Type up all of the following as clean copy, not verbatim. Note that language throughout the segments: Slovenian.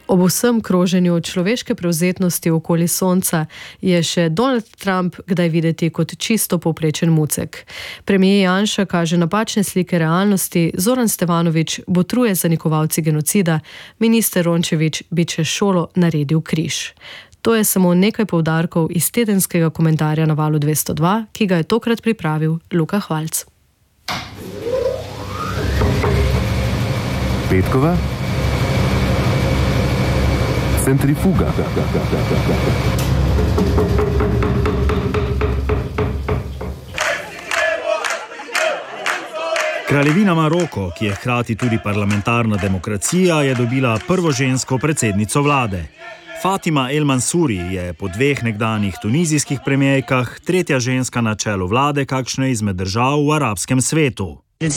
Ob vsem kroženju človeške prevzetnosti okoli sonca je še Donald Trump kdaj videti kot čisto povprečen mucek. Premijer Janša kaže napačne slike realnosti, Zoran Stevanović botruje zanikovalci genocida, minister Rončević bi čez šolo naredil križ. To je samo nekaj poudarkov iz tedenskega komentarja na Valu 202, ki ga je tokrat pripravil Luka Hvalc. Petkova centrifuga. Kraljevina Maroko, ki je hkrati tudi parlamentarna demokracija, je dobila prvo žensko predsednico vlade. Fatima El Mansouri je po 2 nekdanjih tunizijskih premijerkah tretja ženska na čelu vlade kakšne izmed držav v arabskem svetu.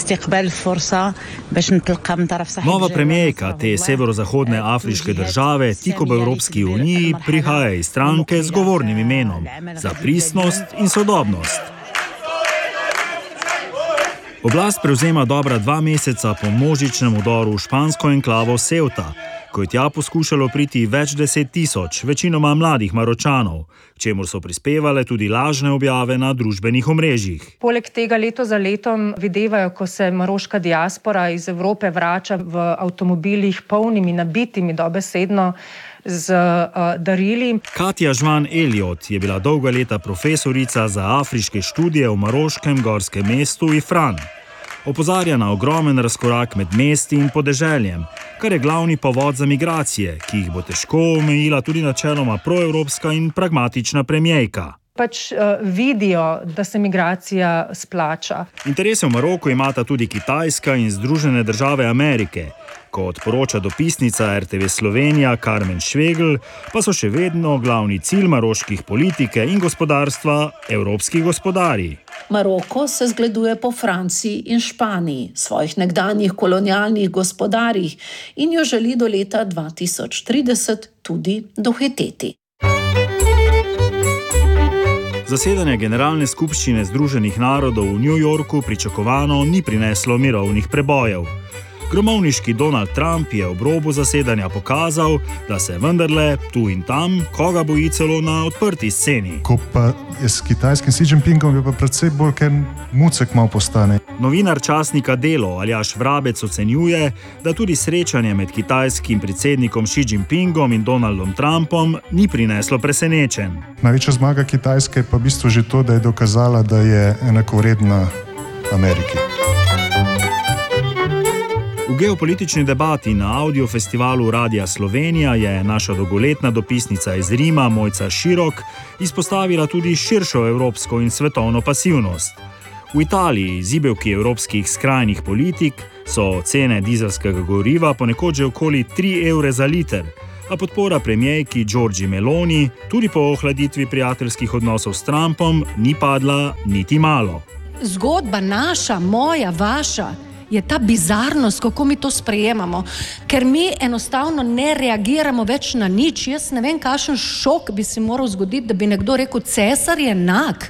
Nova premijerka te severozahodne afriške države tik ob Evropski uniji prihaja iz stranke z govornim imenom za pristnost in sodobnost. Oblast prevzema dobra 2 meseca po množičnem vdoru v špansko enklavo Ceuta, ko je tja poskušalo priti več 10 tisoč, večinoma mladih Maročanov, k čemur so prispevale tudi lažne objave na družbenih omrežjih. Poleg tega leto za letom videvajo, ko se maroška diaspora iz Evrope vrača v avtomobilih polnimi, nabitimi dobesedno z darili. Katja Žvan Elliot je bila dolga leta profesorica za afriške študije v maroškem gorskem mestu Ifran. Opozarja na ogromen razkorak med mesti in podeželjem, kar je glavni povod za migracije, ki jih bo težko omejila tudi načeloma proevropska in pragmatična premijerka. Vidijo, da se migracija splača. Interese v Maroku imata tudi Kitajska in Združene države Amerike. Kot poroča dopisnica RTV Slovenija Carmen Švegl, pa so še vedno glavni cilj maroških politike in gospodarstva evropski gospodarji. Maroko se zgleduje po Franciji in Španiji, svojih nekdanjih kolonialnih gospodarjih in jo želi do leta 2030 tudi dohiteti. Zasedanje Generalne skupščine Združenih narodov v New Yorku pričakovano ni prineslo mirovnih prebojev. Gromovniški Donald Trump je ob robu zasedanja pokazal, da se vendarle tu in tam koga boji celo na odprti sceni. Ko pa je s kitajskim Xi Jinpingom, je pa predvsej bolj ken mucek malo postane. Novinar časnika Delo Aljaž Vrabec ocenjuje, da tudi srečanje med kitajskim predsednikom Xi Jinpingom in Donaldom Trumpom ni prineslo presenečenj. Največja zmaga Kitajske je pa v bistvu že to, da je dokazala, da je enakovredna Ameriki. V geopolitični debati na audiofestivalu Radia Slovenija je naša dolgoletna dopisnica iz Rima Mojca Širok izpostavila tudi širšo evropsko in svetovno pasivnost. V Italiji, zibelki evropskih skrajnih politik, so cene dizelskega goriva ponekod že okoli 3 evre za liter, a podpora premijerki Giorgi Meloni tudi po ohladitvi prijateljskih odnosov s Trumpom ni padla niti malo. Zgodba naša, moja, vaša je ta bizarnost, kako mi to sprejemamo, ker mi enostavno ne reagiramo več na nič. Jaz ne vem, kakšen šok bi se moral zgoditi, da bi nekdo rekel, cesar je nag.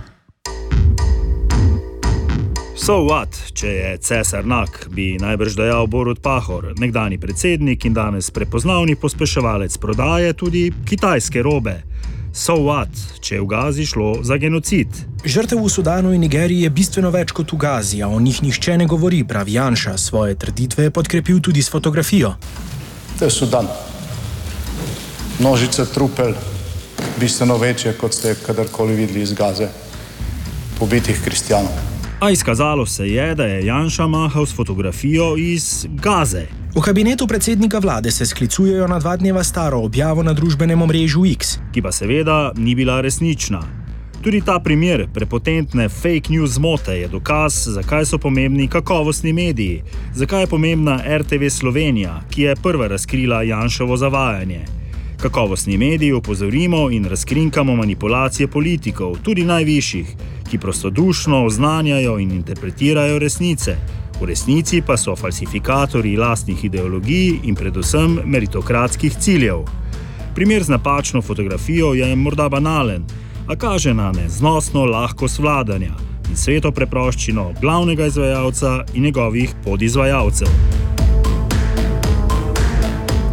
So what, če je cesar nag, bi najbrž dejal Borut Pahor, nekdanji predsednik in danes prepoznavni pospeševalec prodaje tudi kitajske robe. So what, če je v Gazi šlo za genocid? Žrtev v Sudanu in Nigeriji je bistveno več kot v Gazi, a o njih nihče ne govori, pravi Janša. Svoje trditve je podkrepil tudi s fotografijo. To je Sudan. Množice trupel, bistveno večje, kot ste kadarkoli videli iz Gaze, pobitih kristjanov. A izkazalo se je, da je Janša mahal s fotografijo iz Gaze. V kabinetu predsednika vlade se sklicujejo na 2 dneva staro objavo na družbenem omrežju X, ki pa seveda ni bila resnična. Tudi ta primer prepotentne fake news zmote je dokaz, zakaj so pomembni kakovostni mediji, zakaj je pomembna RTV Slovenija, ki je prva razkrila Janševo zavajanje. Kakovostni mediji opozorimo in razkrinkamo manipulacije politikov, tudi najvišjih, ki prostodušno oznanjajo in interpretirajo resnice. V resnici pa so falsifikatorji lastnih ideologij in predvsem meritokratskih ciljev. Primer z napačno fotografijo je morda banalen, a kaže na neznosno lahkost vladanja in sveto preproščino glavnega izvajalca in njegovih podizvajalcev.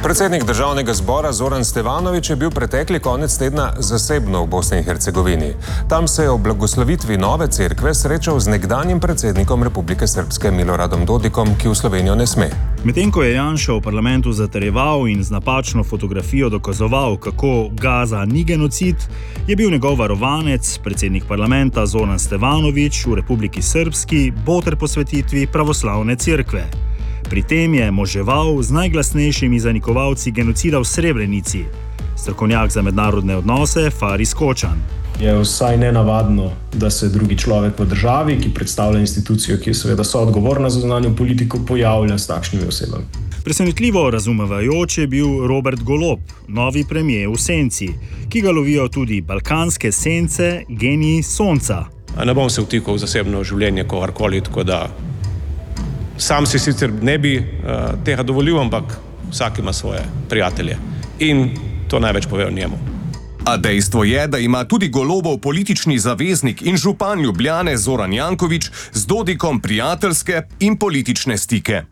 Predsednik državnega zbora Zoran Stevanović je bil pretekli konec tedna zasebno v Bosni in Hercegovini. Tam se je ob blagoslovitvi nove cerkve srečal z nekdanjim predsednikom Republike Srpske Miloradom Dodikom, ki v Slovenijo ne sme. Medtem ko je Janša v parlamentu zatrjeval in z napačno fotografijo dokazoval, kako Gaza ni genocid, je bil njegov varovanec, predsednik parlamenta Zoran Stevanović v Republiki Srpski boter posvetitvi pravoslavne cerkve. Pri tem je moževal z najglasnejšimi zanikovalci genocida v Srebrenici. Strokovnjak za mednarodne odnose Faris Kočan. Je vsaj nenavadno, da se drugi človek v državi, ki predstavlja institucijo, ki je seveda soodgovorna za zunanjo politiko, pojavlja s takšnimi osebami. Presenetljivo razumevajoč je bil Robert Golob, novi premier v senci, ki ga lovijo tudi balkanske sence, geniji sonca. Ne bom se vtikal v zasebno življenje kogarkoli, tako da sam si sicer ne bi tega dovolil, ampak vsak ima svoje prijatelje in to največ pove o njemu. A dejstvo je, da ima tudi Golobov politični zaveznik in župan Ljubljane Zoran Janković z Dodikom prijateljske in politične stike.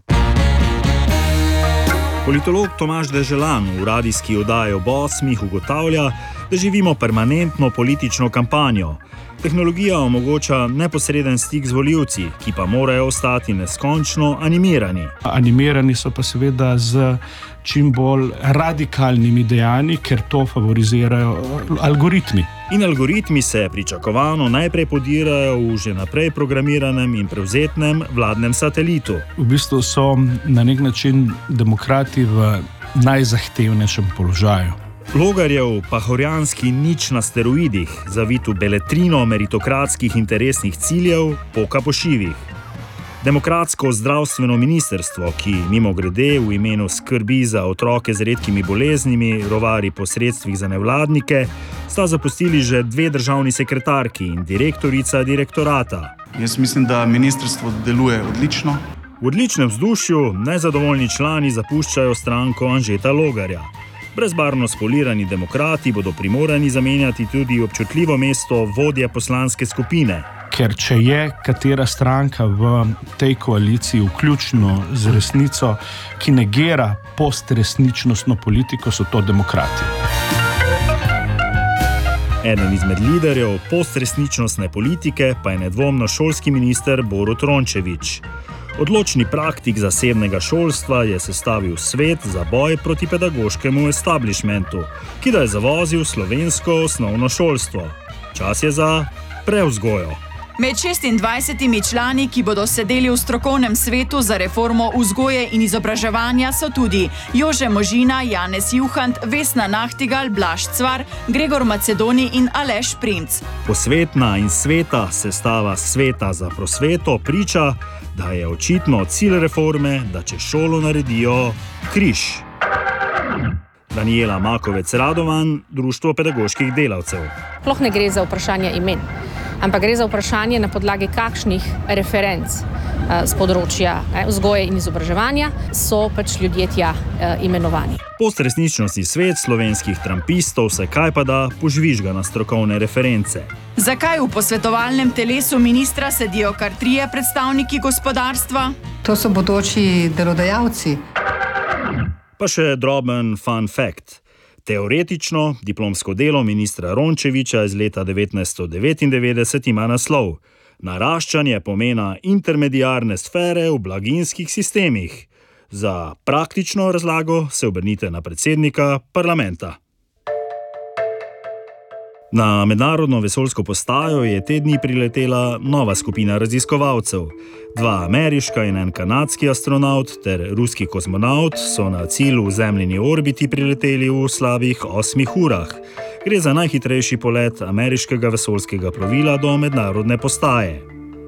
Politolog Tomaž Deželan v radijski oddaji ob 8 ugotavlja, da živimo permanentno politično kampanjo. Tehnologija omogoča neposreden stik z volivci, ki pa morajo ostati neskončno animirani. Animirani so pa seveda z čim bolj radikalnimi dejanji, ker to favorizirajo algoritmi. In algoritmi se pričakovano najprej podirajo v že naprej programiranem in prevzetnem vladnem satelitu. V bistvu so na nek način demokrati v najzahtevnejšem položaju. Logarjev pahorjanski nič na steroidih, zavit v beletrino meritokratskih interesnih ciljev, poka po šivih. Demokratsko zdravstveno ministrstvo, ki mimogrede v imenu skrbi za otroke z redkimi boleznimi rovari po sredstvih za nevladnike, sta zapustili že 2 državni sekretarki in direktorica direktorata. Jaz mislim, da ministrstvo deluje odlično. V odličnem vzdušju nezadovoljni člani zapuščajo stranko Anžeta Logarja. Brezbarvno spolirani demokrati bodo primorani zamenjati tudi občutljivo mesto vodje poslanske skupine. Ker če je katera stranka v tej koaliciji vključno z resnico, ki negira postresničnostno politiko, so to demokrati. Eden izmed liderjev postresničnostne politike pa je nedvomno šolski minister Borut Rončević. Odločni praktik zasebnega šolstva je sestavil svet za boj proti pedagoškemu establishmentu, ki da je zavozil slovensko osnovno šolstvo. Čas je za prevzgojo. Med 26 člani, ki bodo sedeli v strokovnem svetu za reformo vzgoje in izobraževanja, so tudi Jože Možina, Janez Juhant, Vesna Nahtigal, Blaž Cvar, Gregor Macedoni in Aleš Primc. Posvetna in sveta sestava sveta za prosveto priča, da je očitno cilj reforme, da čez šolo naredijo križ. Daniela Makovec Radovan, Društvo pedagoških delavcev. Sploh ne gre za vprašanje imen, ampak gre za vprašanje, na podlagi kakšnih referenc z področja vzgoje in izobraževanja so pač ljudje tja imenovani. Postresničnostni svet slovenskih trampistov se kajpada požvižga na strokovne reference. Zakaj v posvetovalnem telesu ministra sedijo kar 3 predstavniki gospodarstva? To so bodoči delodajalci. Pa še droben fun fact. Teoretično diplomsko delo ministra Rončevića iz leta 1999 ima naslov Naraščanje pomena intermediarne sfere v blaginjskih sistemih. Za praktično razlago se obrnite na predsednika parlamenta. Na mednarodno vesoljsko postajo je te dni priletela nova skupina raziskovalcev. 2 ameriška in 1 kanadski astronaut ter ruski kozmonaut so na cilj v zemljini orbiti prileteli v slabih 8 urah. Gre za najhitrejši polet ameriškega vesoljskega plovila do mednarodne postaje.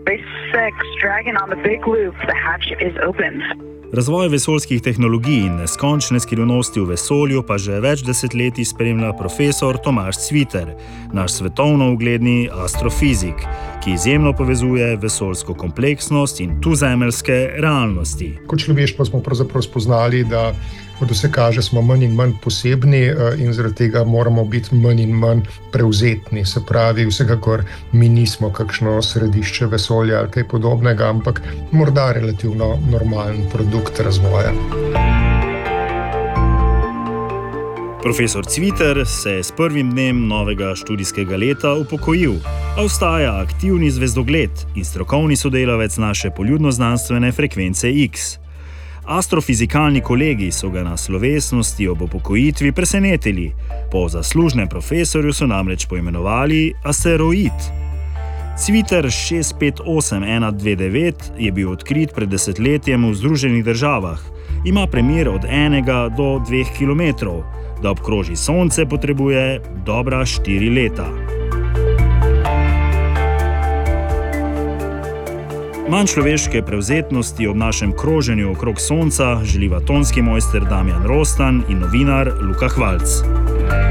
Razvoj vesoljskih tehnologij in neskončne skrivnosti v vesolju pa že več desetletij spremlja profesor Tomaž Cviter, naš svetovno ugledni astrofizik, ki izjemno povezuje vesoljsko kompleksnost in tuzemeljske realnosti. Kot človeštvo smo pravzaprav spoznali, da kot vse kaže, smo manj in manj posebni in zaradi tega moramo biti manj in manj prevzetni. Se pravi, vsekakor mi nismo kakšno središče vesolja ali kaj podobnega, ampak morda relativno normalen produkt razvoja. Profesor Cviter se je s prvim dnem novega študijskega leta upokojil, a ostaja aktivni zvezdogled in strokovni sodelavec naše poljudnoznanstvene frekvence X. Astrofizikalni kolegi so ga na slovesnosti ob upokojitvi presenetili. Po zaslužnem profesorju so namreč poimenovali asteroid. Cviter 658129 je bil odkrit pred desetletjem v Združenih državah. Ima premer od 1 do 2 km. Da obkroži Sonce, potrebuje dobra 4 leta. Manj človeške prevzetnosti ob našem kroženju okrog Sonca želiva tonski mojster Damjan Rostan in novinar Luka Hvalc.